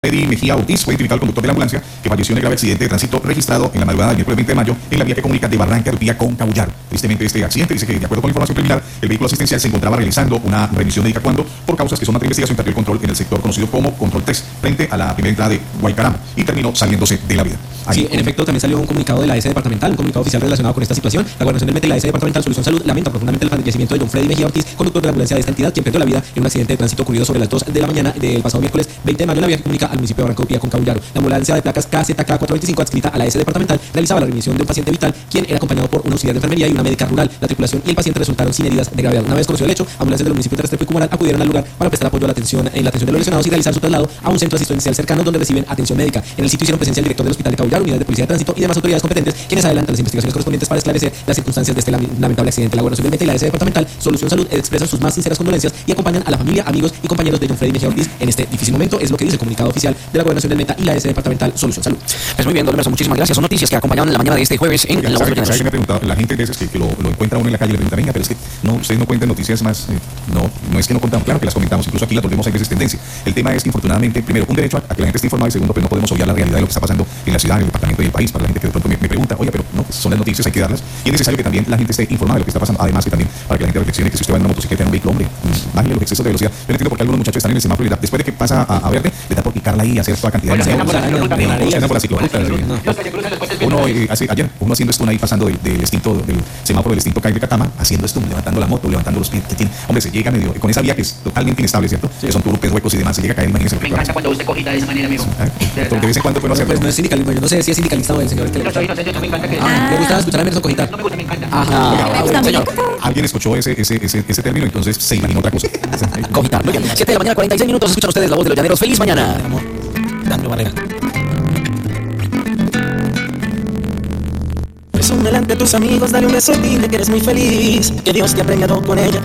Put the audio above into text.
Freddy Mejía Ortiz fue identificado el conductor de la ambulancia que falleció en el grave accidente de tránsito registrado en la madrugada del miércoles 20 de mayo en la vía que comunica de Barranca Rupía con Cabullaro. Tristemente, este accidente dice que, de acuerdo con la información preliminar, el vehículo asistencial se encontraba realizando una revisión médica cuando, por causas que son de investigación, perdió el control en el sector conocido como Control 3, frente a la primera entrada de Guaycarama, y terminó saliéndose de la vida. Sí, en efecto, también salió un comunicado de la AS departamental, un comunicado oficial relacionado con esta situación. La Gobernación del Meta y la AS departamental Solución Salud lamenta profundamente el fallecimiento de don Freddy Mejía Ortiz, conductor de la ambulancia de esta entidad, quien perdió la vida en un accidente de tránsito ocurrido sobre las 2 de la mañana del pasado miércoles 20 de mayo en la vía que comunica al municipio de Barranca Rupía con Cabullaro. La ambulancia de placas KZK425 adscrita a la AS departamental realizaba la remisión de un paciente vital, quien era acompañado por un auxiliar de enfermería y una médica rural. La tripulación y el paciente resultaron sin heridas de gravedad. Una vez conocido el hecho, ambulancias del municipio de Restrepo y Cumaral acudieron al lugar para prestar apoyo a la atención de los lesionados y realizar su traslado a un centro asistencial cercano donde reciben atención médica. En el sitio hicieron presencia el director del hospital de Cabullaro, unidad de policía de tránsito y demás autoridades competentes, quienes adelantan las investigaciones correspondientes para esclarecer las circunstancias de este lamentable accidente. La Gobernación del Meta y la AS departamental Solución Salud expresan sus más sinceras condolencias y acompañan a la familia, amigos y compañeros de don Freddy Mejía Ortiz en este difícil momento. Es lo que dice el comunicado oficial de la Gobernación del Meta y la AS departamental Solución Salud. Pues muy bien, don Emerson, muchísimas gracias. Son noticias que acompañaron la mañana de este jueves en La Voz de los ¿Sabe que me ha preguntado? La gente de veces que lo encuentra uno en la calle y le pregunta, venga, pero es que no, ustedes no cuentan noticias más, no es que no contamos, claro que las comentamos, incluso aquí las volvemos a veces tendencia. El tema es que infortunadamente, primero, un derecho a que la gente esté informada y segundo, pues no podemos obviar la realidad de lo que está pasando en la ciudad, en el departamento y el país. Para la gente que de pronto me pregunta, oye, pero no, pues son las noticias, hay que darlas. Y es necesario que también la gente esté informada de lo que está pasando, además que también para que la gente reflexione que si usted va en una motocicleta en un vehículo, hombre, bájele los excesos de velocidad. Yo no entiendo por qué algunos muchachos están en el semáforo y después de que pasa a verde, le da por picarla ahí y hacer toda cantidad de por la ciclorruta. Ayer, uno haciendo esto ahí pasando del semáforo del extinto Calle de Catama, haciendo esto, levantando la moto, levantando los pies, que tiene, hombre, se llega medio, con esa vía que es totalmente inestable, ¿cierto? Sí. Que son turupes, huecos y demás, se llega a caer, imagínese. Me encanta cuando usted cogita de esa manera, amigo. De vez en cuando puedo hacerlo. Pues no es sindicalismo, yo no sé si es sindicalista o el señor. Yo soy inocente, me encanta que... ¿Le gusta escuchar a Emerson cogitar? No me gusta, me encanta. Ajá, señor. Alguien escuchó ese término, entonces se imaginó otra cosa. Cogitar. Muy bien. 7 de la mañana, 46 minutos. Escuchan ustedes La Voz de los Llaneros. ¡Feliz mañana! Dando Barrera. Presúmele ante tus amigos, dale un beso y dile que eres muy feliz, que Dios te ha premiado con ella.